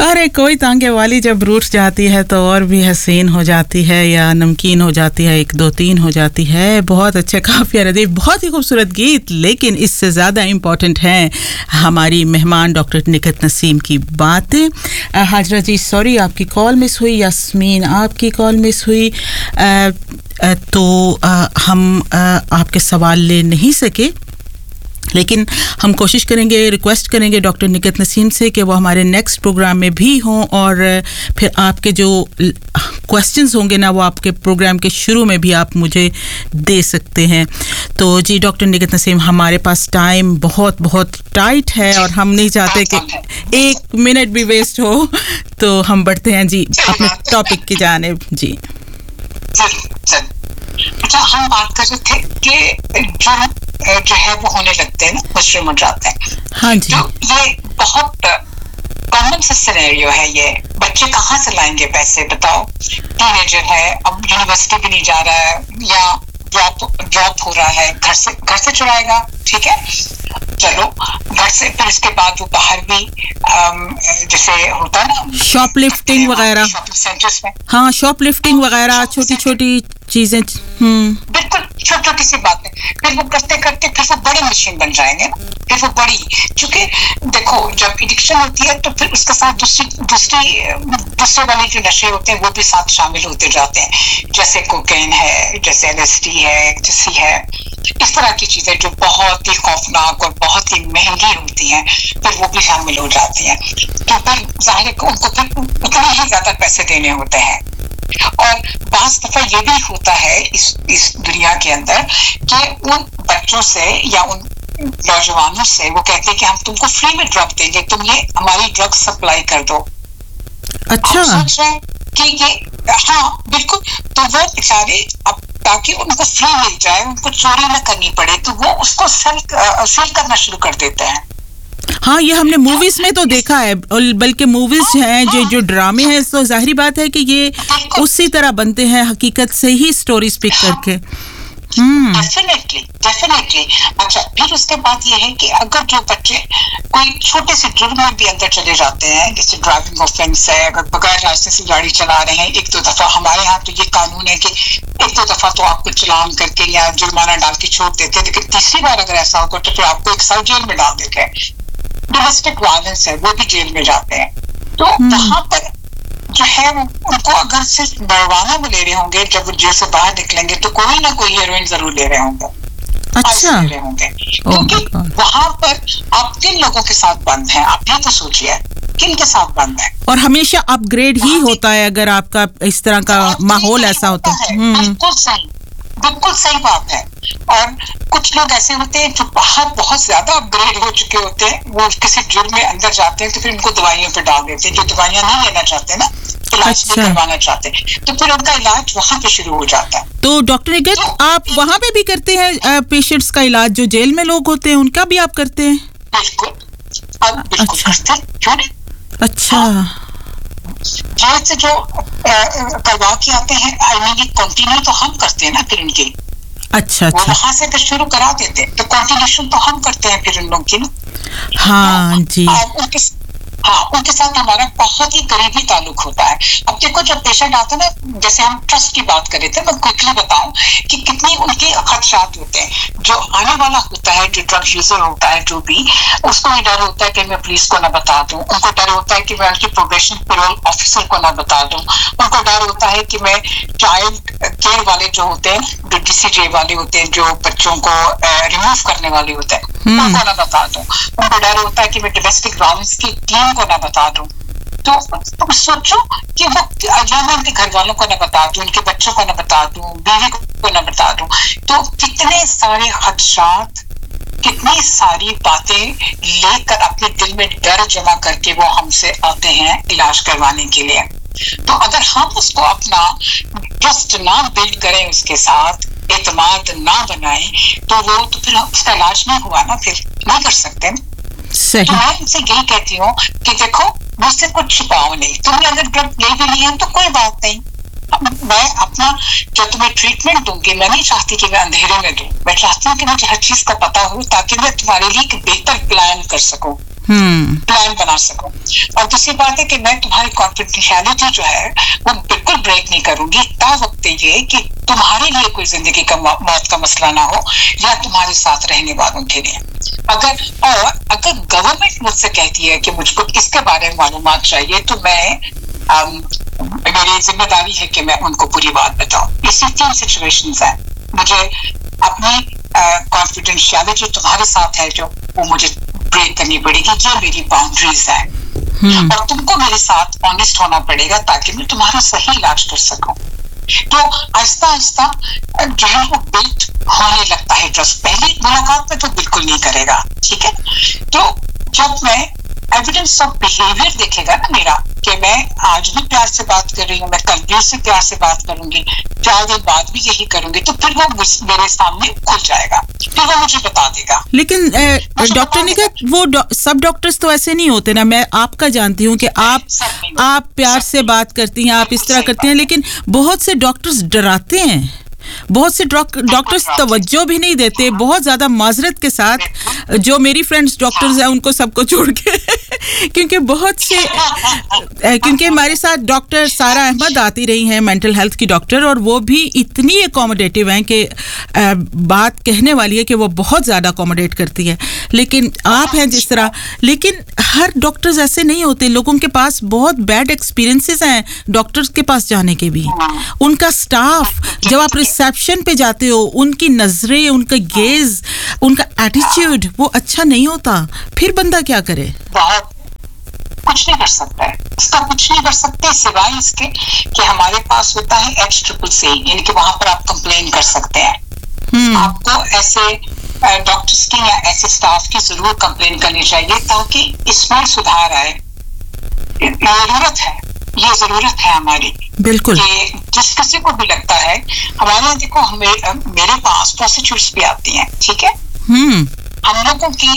अरे कोई तांगे वाली जब रूठ जाती है तो और भी हसीन हो जाती है या नमकीन हो जाती है, 1 2 3 हो जाती है। बहुत अच्छे काफिया रदीफ, बहुत ही खूबसूरत गीत। लेकिन इससे ज़्यादा इम्पोर्टेंट है हमारी मेहमान डॉक्टर निकहत नसीम की बातें। हाजरा जी सॉरी आपकी कॉल मिस हुई, यास्मीन आपकी कॉल मिस हुई, तो हम आपके सवाल ले नहीं सके, लेकिन हम कोशिश करेंगे, रिक्वेस्ट करेंगे डॉक्टर निकहत नसीम से कि वो हमारे नेक्स्ट प्रोग्राम में भी हों और फिर आपके जो क्वेश्चंस होंगे ना वो आपके प्रोग्राम के शुरू में भी आप मुझे दे सकते हैं। तो जी डॉक्टर निकहत नसीम, हमारे पास टाइम बहुत बहुत टाइट है और हम नहीं चाहते कि 1 मिनट भी वेस्ट हो, तो हम बढ़ते हैं जी अपने टॉपिक की जानिब। जी अच्छा, हम बात कर रहे थे कि जो है वो होने लगते हैं ना, मशरूम हो जाते हैं। हाँ जी, तो ये बहुत कॉमन सा सिनेरियो है। ये बच्चे कहाँ से लाएंगे पैसे बताओ? टीनेजर है, अब यूनिवर्सिटी भी नहीं जा रहा है या जॉब हो रहा है, घर से चुराएगा, ठीक है, चलो घर से, फिर इसके बाद वो बाहर भी जैसे होता है ना शॉपलिफ्टिंग वगैरह, शॉपिंग सेंटर्स में, हाँ शॉपलिफ्टिंग वगैरह, छोटी छोटी चीजें। बिल्कुल छोटी छोटी सी बातें, फिर वो करते करते फिर वो बड़ी मशीन बन जाएंगे ना, फिर वो बड़ी, क्योंकि देखो जब एडिक्शन होती है तो फिर उसके साथ दूसरे वाले जो नशे होते हैं वो भी साथ शामिल होते जाते हैं, जैसे कोकेन है, जैसे LSD है, एक्सटेसी है, इस तरह की चीजें जो बहुत ही खौफनाक और बहुत ही महंगी होती हैं, फिर वो भी शामिल हो जाती हैं। तो फिर जाहिर है उनको फिर उतने ही ज्यादा पैसे देने होते हैं। और बास दफा ये भी होता है इस दुनिया के अंदर कि उन बच्चों से या उन नौजवानों से वो कहते हैं कि हम तुमको फ्री में ड्रग देंगे, तुम ये हमारी ड्रग सप्लाई कर दो। अच्छा, आप सोच रहे हैं कि ये, हाँ बिल्कुल, तो वो बेचारे अब ताकि उनको फ्री मिल जाए, उनको चोरी न करनी पड़े, तो वो उसको सेल करना शुरू कर देते हैं। हाँ ये हमने मूवीज में तो देखा है, बल्कि मूवीज हैं जो ड्रामे हैं, तो जाहिर बात है कि ये उसी तरह बनते हैं, हकीकत से ही स्टोरीज पिक करके। डेफिनेटली। अच्छा, फिर उसके बाद ये है कि अगर जो बच्चे कोई छोटे से जुर्म में भी अंदर चले जाते हैं, जैसे ड्राइविंग ऑफेंस है, अगर बगैर लाइसेंस से गाड़ी चला रहे हैं, 1 2 दफा, हमारे यहाँ तो ये कानून है कि 1 2 दफा तो आपको चलान करके या जुर्माना डाल के छोड़ देते हैं, लेकिन तीसरी बार अगर ऐसा होगा तो फिर आपको 1 साल जेल में डाल देते हैं। डोमेस्टिक वायलेंस है, वो भी जेल में जाते हैं। तो वहां पर जो है उनको अगर सिर्फ marijuana में ले रहे होंगे, जब वो जेल से बाहर निकलेंगे तो कोई ना कोई हेरोइन जरूर ले रहे होंगे। अच्छा, ले रहे होंगे, क्योंकि वहां पर आप किन लोगों के साथ बंद हैं, आप ये तो सोचिए किन के साथ बंद है। और हमेशा अपग्रेड ही होता है अगर आपका इस तरह का माहौल ऐसा होता है। बिल्कुल सही बात है। और कुछ लोग ऐसे होते हैं जो बाहर बहुत ज्यादा अपग्रेड हो चुके होते हैं, वो किसी जुर्म में अंदर जाते हैं तो फिर उनको दवाइयों पे डाल देते हैं, जो दवाइयां नहीं लेना चाहते ना, इलाज नहीं करवाना चाहते, तो फिर उनका इलाज वहां पे शुरू हो जाता है। तो डॉक्टर निकहत, आप वहां पे भी करते हैं पेशेंट्स का इलाज, जो जेल में लोग होते हैं उनका भी आप करते हैं? बिल्कुल करते हैं, क्यों नहीं। अच्छा, जेल से जो करवा के आते हैं, आई मीन कंटिन्यू तो हम करते हैं ना फिर इनकी। अच्छा, वहां से फिर शुरू करा देते हैं, तो कंटिन्यूशन तो हम करते हैं फिर इन लोगों की ना। हाँ जी, उनके साथ हमारा बहुत ही करीबी ताल्लुक होता है। अब देखो जब पेशेंट आता है ना, जैसे हम ट्रस्ट की बात कर रहे थे, मैं क्विकली बताऊं कि कितनी उनके खदशात होते हैं। जो आने वाला होता है, जो ड्रग यूजर होता है, जो भी, उसको भी डर होता है कि मैं पुलिस को ना बता दूं, उनको डर होता है कि मैं उनकी प्रोबेशन पेरोल ऑफिसर को ना बता दूं, उनको डर होता है कि मैं चाइल्ड केयर वाले जो होते हैं, जो DCJ वाले होते हैं, जो बच्चों को रिमूव करने वाले होते हैं, उनको ना बता दूं, उनको डर होता है कि मैं डोमेस्टिक वायलेंस की टीम को ना बता दूं। तो सोचो कि वो मैं उनके घर वालों को ना बता दूं, उनके बच्चों को ना बता दूं, बीवी को ना बता दूं, तो कितने सारे खदशात, कितनी सारी बातें लेकर अपने दिल में डर जमा करके वो हमसे आते हैं इलाज करवाने के लिए। तो अगर हम उसको अपना ट्रस्ट ना बिल्ड करें, उसके साथ एतमाद ना बनाएं, तो वो तो फिर उसका इलाज नहीं हुआ ना, फिर नहीं कर सकते ना। तो मैं इनसे यही कहती हूँ कि देखो, मुझसे कुछ छुपाओ नहीं, तुमने अगर ड्रग ले भी ली है तो कोई बात नहीं, मैं अपना जो तुम्हें ट्रीटमेंट दूंगी, मैं नहीं चाहती कि मैं अंधेरे में दूं, मैं चाहती हूँ कि मुझे हर चीज का पता हो, ताकि मैं तुम्हारे लिए एक बेहतर प्लान कर सकूं। प्लान बना सकूं। और दूसरी बात है कि मैं तुम्हारी कॉन्फिडेंशियलिटी जो है वो बिल्कुल ब्रेक नहीं करूंगी तब वक्त ये कि तुम्हारे लिए कोई जिंदगी का मौत का मसला ना हो या तुम्हारे साथ रहने वालों के लिए। अगर गवर्नमेंट मुझसे कहती है कि मुझको इसके बारे में मालूमात चाहिए तो मेरी जिम्मेदारी है कि मैं उनको पूरी बात बताऊं। इसी 3 सिचुएशंस हैं। मुझे अपनी कॉन्फिडेंशियलिटी तुम्हारे साथ है जो वो मुझे ब्रेक करनी पड़ेगी, ये मेरी बाउंड्रीज है। और तुमको मेरे साथ ऑनेस्ट होना पड़ेगा ताकि मैं तुम्हारा सही इलाज कर सकूं। तो आहिस्ता आहिस्ता जो है वो बिल्ड होने लगता है ट्रस्ट। पहली मुलाकात में तो बिल्कुल नहीं करेगा, ठीक है। तो जब मैं एविडेंस ऑफ बिहेवियर देखेगा ना मेरा कि मैं आज भी प्यार से बात कर रही हूँ, मैं कल भी उससे प्यार से बात करूंगी, 4 दिन बाद भी यही करूंगी, तो फिर वो मेरे सामने खुल जाएगा, फिर वो मुझे बता देगा। लेकिन डॉक्टर निगत वो सब डॉक्टर्स तो ऐसे नहीं होते ना। मैं आपका जानती हूँ कि आप प्यार से बात करती हैं, आप इस तरह करती हैं, लेकिन बहुत से डॉक्टर्स डराते हैं, बहुत से डॉक्टर्स तवज्जो भी नहीं देते। बहुत ज्यादा माजरत के साथ जो मेरी फ्रेंड्स डॉक्टर्स हैं उनको सबको छोड़ के क्योंकि बहुत से क्योंकि हमारे साथ डॉक्टर सारा अहमद आती रही हैं, मेंटल हेल्थ की डॉक्टर, और वो भी इतनी अकोमोडेटिव हैं कि बात कहने वाली है कि वो बहुत ज़्यादा अकोमोडेट करती है। लेकिन आप हैं जिस तरह, लेकिन हर डॉक्टर्स ऐसे नहीं होते। लोगों के पास बहुत बैड एक्सपीरियंसेस हैं डॉक्टर्स के पास जाने के भी। उनका स्टाफ, जब आप रिसेप्शन पे जाते हो, उनकी नजरें, उनका गेज, उनका एटीट्यूड वो अच्छा नहीं होता। फिर बंदा क्या करे? कुछ नहीं कर सकता है, इसका कुछ नहीं कर सकते सिवाय इसके कि हमारे पास होता है HCCC, यानी कि वहां पर आप कंप्लेन कर सकते हैं। आपको ऐसे डॉक्टर्स की या ऐसे स्टाफ की जरूर कंप्लेन करनी चाहिए ताकि इसमें सुधार आए। ये जरूरत है हमारी, बिल्कुल। जिस किसी को भी लगता है, हमारे देखो मेरे पास प्रोस्टिट्यूट्स भी आती हैं, ठीक है। हम लोगों की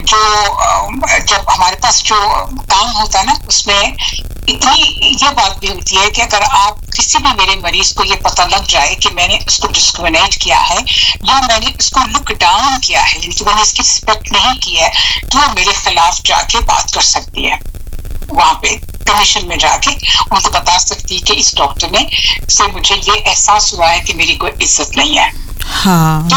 जब हमारे पास जो काम होता है ना, उसमें इतनी ये बात भी होती है कि अगर आप किसी भी मेरे मरीज को ये पता लग जाए कि मैंने उसको डिस्क्रिमिनेट किया है या मैंने उसको लुक डाउन किया है, यानी कि मैंने इसकी रिस्पेक्ट नहीं की है, तो वो मेरे खिलाफ जाके बात कर सकती है। वहां पे कमीशन में जाके उनको बता सकती है कि इस डॉक्टर ने से मुझे ये एहसास हुआ है कि मेरी कोई इज्जत नहीं है। हाँ।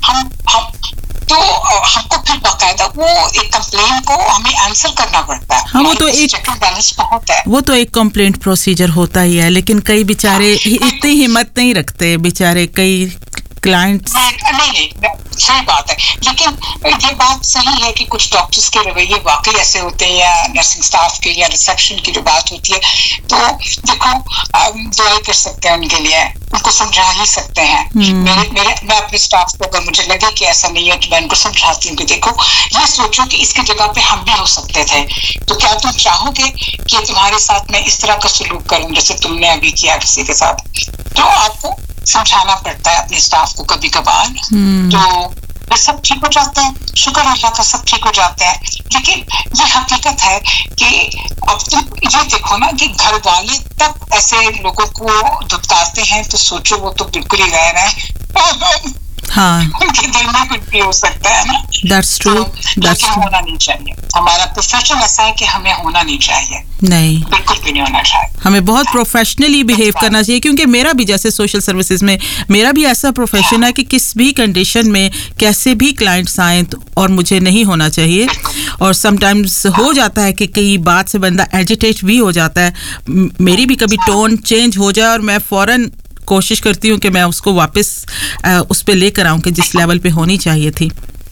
तो हमको फिर बाकायदा वो एक कंप्लेन को हमें आंसर करना पड़ता है। हाँ, वो तो एक चेक एंड बैलेंस होता है, वो तो एक कंप्लेंट प्रोसीजर होता ही है। लेकिन कई बेचारे इतनी हिम्मत नहीं रखते बेचारे, कई क्लाइंट्स। नहीं, सही बात है, लेकिन ये बात सही है कि कुछ डॉक्टर्स के रवैये वाकई ऐसे होते हैं, या नर्सिंग स्टाफ के या रिसेप्शन की जो बात होती है, तो देखो दुआ कर सकते हैं उनके लिए, उनको समझा ही सकते हैं। मैं अपने स्टाफ को अगर मुझे लगे कि ऐसा नहीं है तो मैं उनको समझाती हूँ कि देखो ये सोचो कि इसकी जगह पे हम भी हो सकते थे, तो क्या तुम चाहोगे कि तुम्हारे साथ मैं इस तरह का सलूक करूँ जैसे तुमने अभी किया किसी के साथ? तो आपको समझाना पड़ता है अपने स्टाफ को कभी कभार, तो ये सब ठीक हो जाता है, शुक्र अल्लाह का, सब ठीक हो जाते हैं। लेकिन ये हकीकत है कि अब तुम ये देखो ना कि घर वाले तक ऐसे लोगों को दुत्कारते हैं, तो सोचो वो तो बिल्कुल ही गैर है। हाँ, उनके दिल में कुछ भी हो सकता है ना। That's true. That's true. होना नहीं चाहिए। हमारा प्रोफेशन ऐसा है कि हमें होना नहीं चाहिए, नहीं, बिल्कुल भी नहीं होना चाहिए। हमें बहुत प्रोफेशनली बिहेव करना चाहिए, क्योंकि मेरा भी जैसे सोशल सर्विसेज में मेरा भी ऐसा प्रोफेशन है कि किस भी कंडीशन में कैसे भी क्लाइंट्स आए और मुझे नहीं होना चाहिए। और समटाइम्स हो जाता है कि कई बात से बंदा एजिटेट भी हो जाता है, मेरी भी कभी टोन चेंज हो जाए और मैं फौरन कोशिश करती हूँ कि मैं उसको वापस उस पे लेकर आऊँ कि जिस लेवल पे होनी चाहिए थी।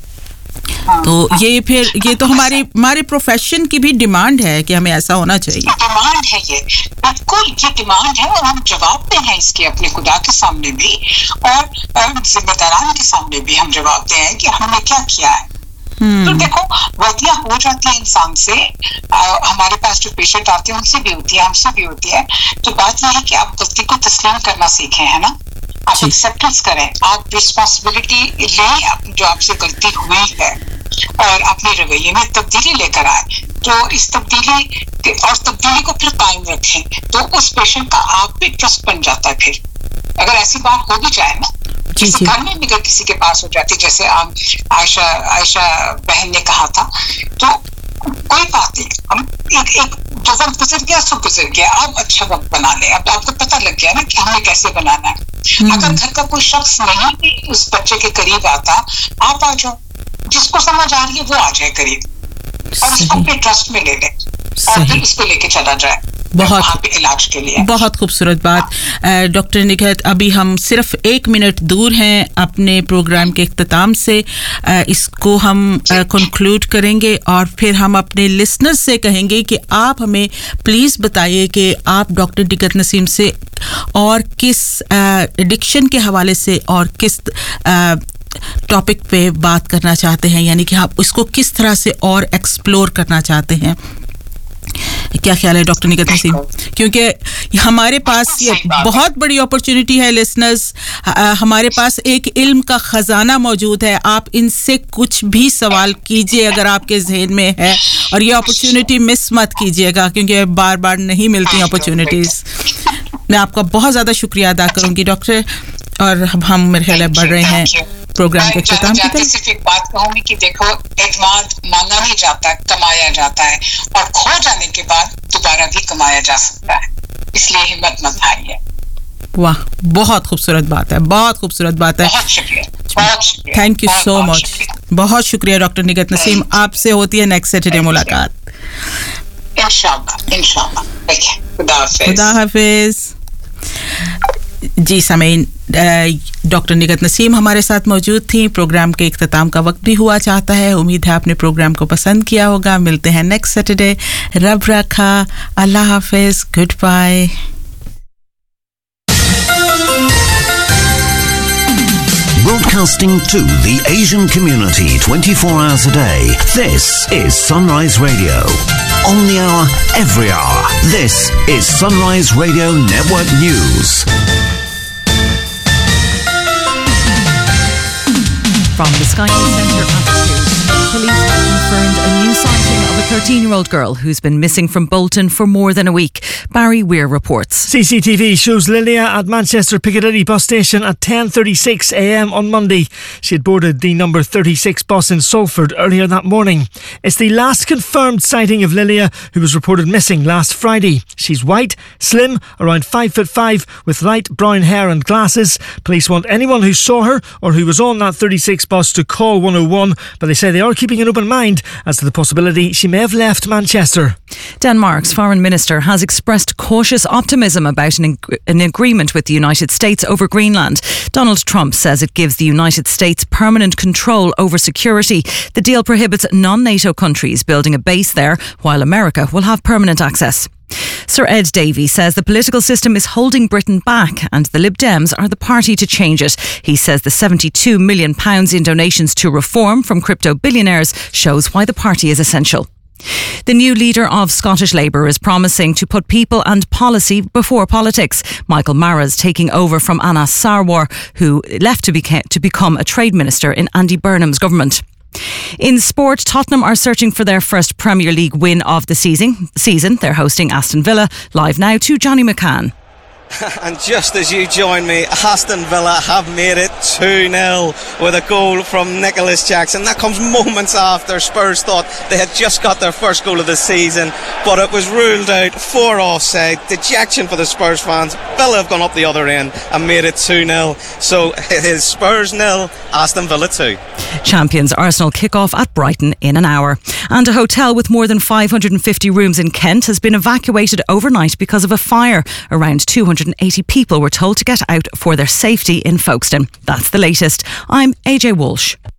तो ये तो हमारे प्रोफेशन की भी डिमांड है कि हमें ऐसा होना चाहिए। डिमांड है, ये बिल्कुल ये डिमांड है, और हम जवाब दें हैं इसके अपने खुदा के सामने भी और जिम्मेदारान के सामने भी हम जवाब दें हैं कि हमने क्या किया है। तो देखो गलतियां हो जाती है इंसान से, हमारे पास जो पेशेंट आते हैं उनसे भी होती है, हमसे भी होती है। तो बात यह है कि आप गलती को तस्लीम करना सीखें, है ना, आप एक्सेप्टेंस करें, आप रिस्पॉन्सिबिलिटी लें जो आपसे गलती हुई है और अपने रवैये में तब्दीली लेकर आए। तो इस तब्दीली को फिर कायम रखें, तो उस पेशेंट का आप भी ट्रस्ट बन जाता है। फिर अगर ऐसी बात हो भी जाए ना, किसी घर में अगर किसी के पास हो जाती, जैसे आयशा बहन ने कहा था, तो कोई बात नहीं, हम एक जो वक्त गुजर गया सो गुजर गया, अब अच्छा वक्त बना ले। अब आपको पता लग गया ना कि हमें कैसे बनाना है। अगर घर का कोई शख्स नहीं भी उस बच्चे के करीब आता, आप आ जाओ, जिसको समझ आ रही है वो आ जाए करीब और उसको अपने ट्रस्ट में ले ले और फिर उसको लेके चला जाए बहुत इलाज के लिए। बहुत खूबसूरत बात। डॉक्टर निगहत, अभी हम सिर्फ 1 मिनट दूर हैं अपने प्रोग्राम के इख्तिताम से। इसको हम कंक्लूड करेंगे और फिर हम अपने लिसनर्स से कहेंगे कि आप हमें प्लीज़ बताइए कि आप डॉक्टर निगहत नसीम से और किस एडिक्शन के हवाले से और किस टॉपिक पे बात करना चाहते हैं, यानी कि आप उसको किस तरह से और एक्सप्लोर करना चाहते हैं। क्या ख्याल है डॉक्टर निगहत नसीम? क्योंकि हमारे पास ये बहुत बड़ी अपॉर्चुनिटी है लिसनर्स, हमारे पास एक इल्म का खजाना मौजूद है। आप इनसे कुछ भी सवाल कीजिए अगर आपके जहन में है, और ये अपॉर्चुनिटी मिस मत कीजिएगा क्योंकि बार बार नहीं मिलती अपॉर्चुनिटीज। मैं आपका बहुत ज़्यादा शुक्रिया अदा करूंगी डॉक्टर, और हम मेरे ख्याल बढ़ रहे हैं प्रोग्राम के इख्तिताम की तरफ। सिर्फ एक बात कहूंगी कि देखो, एतमाद मांगा नहीं जाता, कमाया जाता है, और खो जाने के बाद दोबारा भी कमाया जा सकता है, इसलिए हिम्मत मत हारिए। वाह, बहुत खूबसूरत बात है, बहुत खूबसूरत बात है। बहुत शुक्रिया, थैंक यू सो मच, बहुत शुक्रिया डॉक्टर निगहत नसीम। आपसे होती है नेक्स्ट सैटरडे मुलाकात इंशाल्लाह। खुदा हाफिज। जी सामीन, डॉक्टर निगहत नसीम हमारे साथ मौजूद थी। प्रोग्राम के इख्तिताम का वक्त भी हुआ चाहता है। उम्मीद है आपने प्रोग्राम को पसंद किया होगा। मिलते हैं नेक्स्ट सैटरडे। रब रखा, अल्लाह हाफिज, good bye. Broadcasting to the Asian community 24 hours a day. This is Sunrise Radio. On the hour, every hour. This is Sunrise Radio Network News. From the Sky News Centre Attitude, police have confirmed a new sighting of a 13-year-old girl who's been missing from Bolton for more than a week. Barry Weir reports. CCTV shows Lilia at Manchester Piccadilly bus station at 10:36 a.m. on Monday. She had boarded the number 36 bus in Salford earlier that morning. It's the last confirmed sighting of Lilia, who was reported missing last Friday. She's white, slim, around 5'5", with light brown hair and glasses. Police want anyone who saw her or who was on that 36 bus to call 101, but they say they are keeping an open mind as to the possibility she may have left Manchester. Denmark's foreign minister has expressed cautious optimism about an agreement with the United States over Greenland. Donald Trump says it gives the United States permanent control over security. The deal prohibits non-NATO countries building a base there, while America will have permanent access. Sir Ed Davey says the political system is holding Britain back and the Lib Dems are the party to change it. He says the £72 million in donations to reform from crypto billionaires shows why the party is essential. The new leader of Scottish Labour is promising to put people and policy before politics. Michael Marra's taking over from Anas Sarwar, who left to become a trade minister in Andy Burnham's government. In sport, Tottenham are searching for their first Premier League win of the season. They're hosting Aston Villa. Live now to Johnny McCann. And just as you join me, Aston Villa have made it 2-0 with a goal from Nicholas Jackson. That comes moments after Spurs thought they had just got their first goal of the season, but it was ruled out for offside. Dejection for the Spurs fans. Villa have gone up the other end and made it 2-0. So it is Spurs 0, Aston Villa 2. Champions Arsenal kick off at Brighton in an hour. And a hotel with more than 550 rooms in Kent has been evacuated overnight because of a fire. Around 280 people were told to get out for their safety in Folkestone. That's the latest. I'm AJ Walsh.